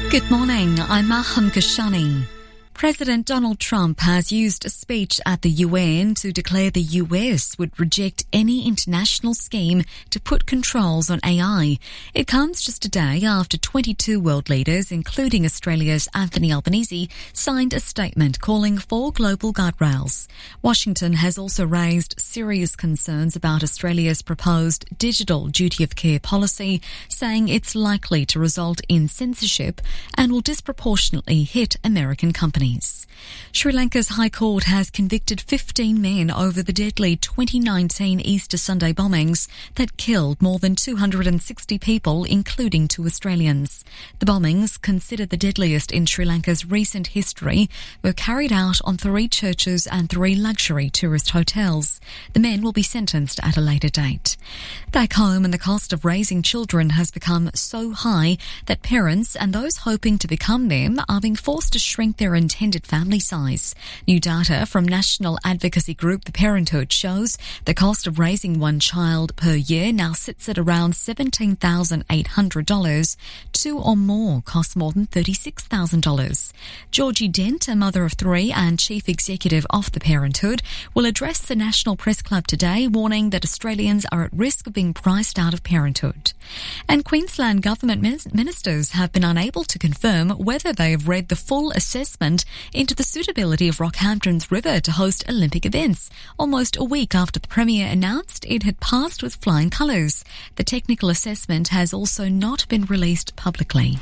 Good morning, I'm Maham Kashani. President Donald Trump has used a speech at the UN to declare the US would reject any international scheme to put controls on AI. It comes just a day after 22 world leaders, including Australia's Anthony Albanese, signed a statement calling for global guardrails. Washington has also raised serious concerns about Australia's proposed digital duty of care policy, saying it's likely to result in censorship and will disproportionately hit American companies. Sri Lanka's High Court has convicted 15 men over the deadly 2019 Easter Sunday bombings that killed more than 260 people, including 2 Australians. The bombings, considered the deadliest in Sri Lanka's recent history, were carried out on 3 churches and 3 luxury tourist hotels. The men will be sentenced at a later date. Back home, and the cost of raising children has become so high that parents and those hoping to become them are being forced to shrink their intended family size. New data from national advocacy group The Parenthood shows the cost of raising one child per year now sits at around $17,800. 2 or more costs more than $36,000. Georgie Dent, a mother of 3 and chief executive of The Parenthood, will address the National Press Club today, warning that Australians are at risk of being priced out of parenthood. And Queensland government ministers have been unable to confirm whether they have read the full assessment into the suitability of Rockhampton's river to host Olympic events, almost a week after the Premier announced it had passed with flying colours. The technical assessment has also not been released publicly.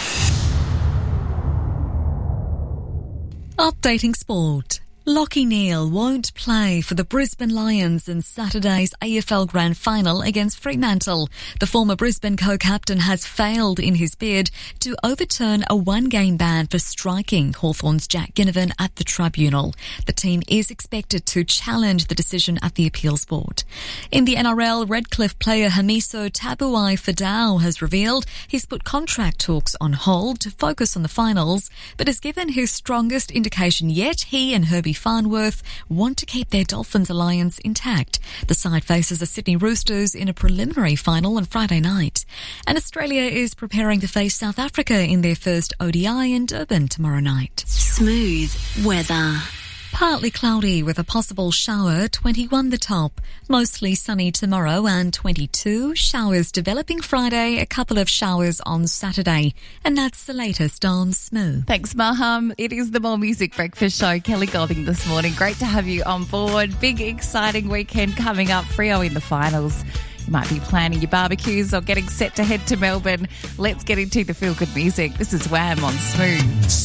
Updating sport. Lachie Neale won't play for the Brisbane Lions in Saturday's AFL Grand Final against Fremantle. The former Brisbane co-captain has failed in his bid to overturn a 1-game ban for striking Hawthorn's Jack Ginnivan at the tribunal. The team is expected to challenge the decision at the appeals board. In the NRL, Redcliffe player Hamiso Tabuai Fadau has revealed he's put contract talks on hold to focus on the finals, but has given his strongest indication yet he and Herbie Farnworth want to keep their Dolphins alliance intact. The side faces the Sydney Roosters in a preliminary final on Friday night. And Australia is preparing to face South Africa in their first ODI in Durban tomorrow night. Smooth weather. Partly cloudy with a possible shower, 21 the top. Mostly sunny tomorrow and 22. Showers developing Friday, a couple of showers on Saturday. And that's the latest on Smooth. Thanks, Maham. It is the More Music Breakfast Show. Kelly Golding this morning. Great to have you on board. Big, exciting weekend coming up. Freo in the finals. You might be planning your barbecues or getting set to head to Melbourne. Let's get into the feel-good music. This is Wham on Smooth.